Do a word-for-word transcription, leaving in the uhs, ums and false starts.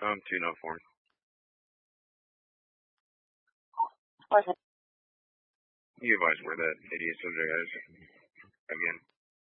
Um, two not four. Okay. You advise where that idiot subject is again.